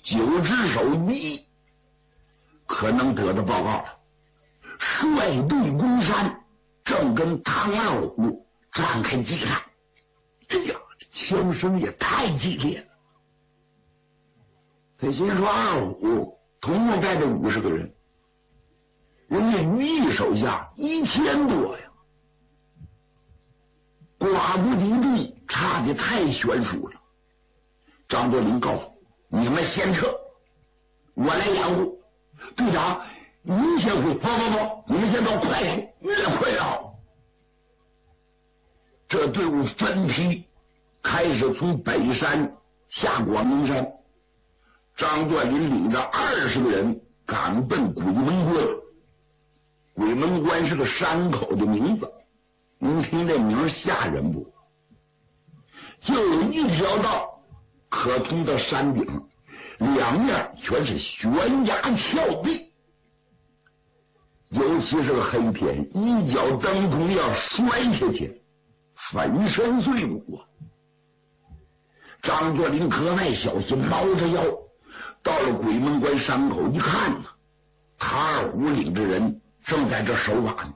九只手一可能得到报告了，率队攻山，正跟唐二虎展开激战。哎呀，枪声也太激烈了。他心说二虎同共带着50个人，人家于毅手下1000多呀，寡不敌众，差的太悬殊了。张作霖告诉你们先撤，我来掩护。队长，您先回。不，你们先到，快去，越快越好。这队伍分批开始从北山下广陵山，张作霖领着20个人赶奔鬼门关。鬼门关是个山口的名字，您听这名吓人不？就有一条道可通到山顶，两面全是悬崖峭壁，尤其是个黑天，一脚蹬空要摔下去，粉身碎骨啊！张作霖格外小心，猫着腰到了鬼门关山口，一看呢，唐二虎领着人正在这守瓦呢。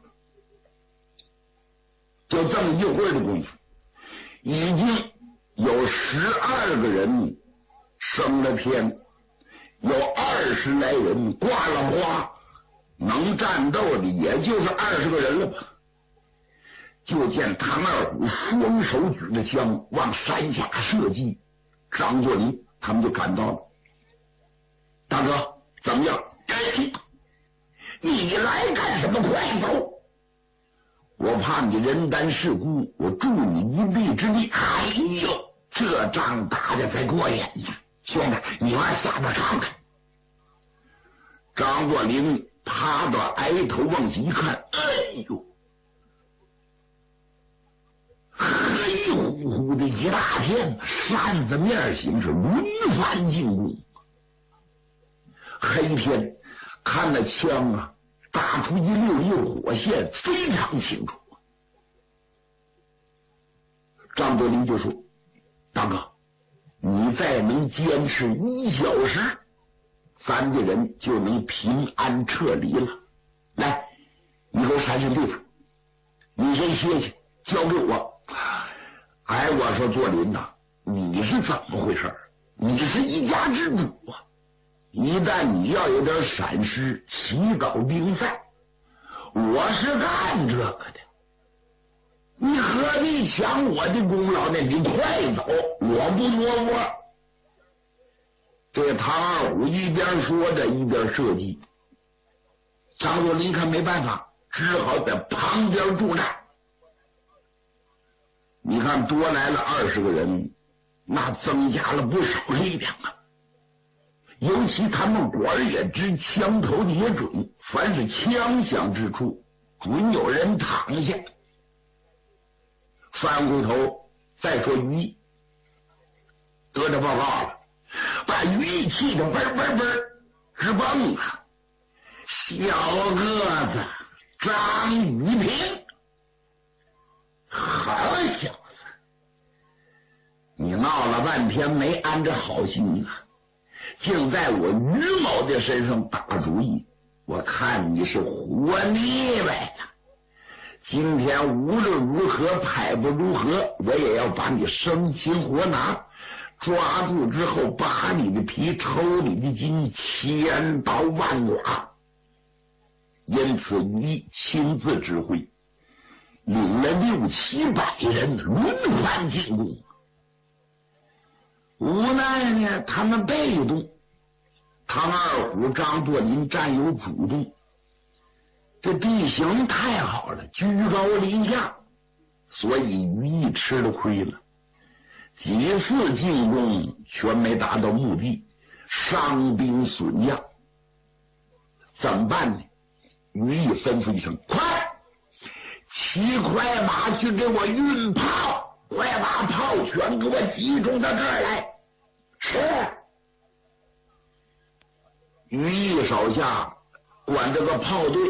就这么一会儿的功夫，已经有12个人升了天，有20来人挂了花，能战斗的也就是20个人了吧。就见唐二虎双手举着枪往山下射击，张作霖他们就赶到了。大哥，怎么样？你来干什么？快走！我怕你人单势孤，我助你一臂之力。哎呦，这仗打的才过瘾呀！兄弟，你往下边看看。张作霖趴到挨头往下一看，哎呦，黑乎乎的一大片，扇子面形是轮番进攻。黑天看那枪啊，打出一溜溜火线，非常清楚。张作霖就说：“大哥，你再能坚持1小时，咱的人就能平安撤离了。来，你给我闪闪地方，你先歇歇，交给我。”哎，我说作霖呐，你是怎么回事？你是一家之主啊！一旦你要有点闪失，起稿兵犯，我是干这个的，你何必抢我的功劳呢？你快走，我不挪窝。这唐二虎一边说着一边射击，张作霖看没办法，只好在旁边助战。你看多来了20个人，那增加了不少力量啊！尤其他们管也知，枪头的也准，凡是枪响之处，准有人躺下。翻回头再说于毅，得着报告了，把于毅气得嘣嘣嘣直蹦啊！小个子张宇平，好小子，你闹了半天没安着好心啊，竟在我于某的身上打主意，我看你是活腻歪了。今天无论如何派不如何，我也要把你生擒活拿，抓住之后扒你的皮，抽你的筋，千刀万剐。因此于毅亲自指挥，领了600、700人轮番进攻。无奈呢，他们被动，唐二虎、张作霖占有主动。这地形太好了，居高临下，所以于毅吃了亏了。几次进攻全没达到目的，伤兵损将。怎么办呢？于毅吩咐一声：“快，骑快马去给我运炮，快把炮全给我集中到这儿来。”是。于毅手下管这个炮队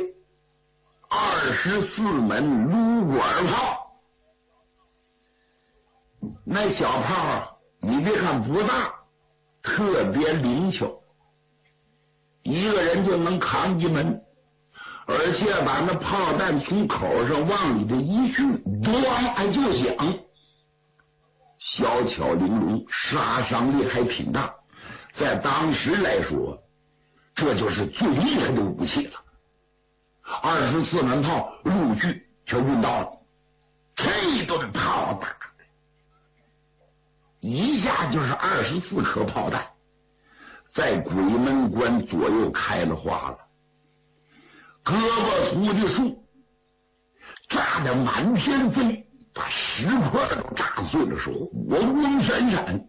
24门撸管炮，那小炮你别看不大， 特别灵巧，一个人就能扛一门，而且把那炮弹从口上往里头一续，咣就响，小巧玲珑，杀伤力还挺大。在当时来说，这就是最厉害的武器了。24门炮陆续就运到了，这顿炮打的一下就是24颗炮弹，在鬼门关左右开了花了，胳膊粗的树炸得满天飞，把石块都炸碎了，说火光闪闪。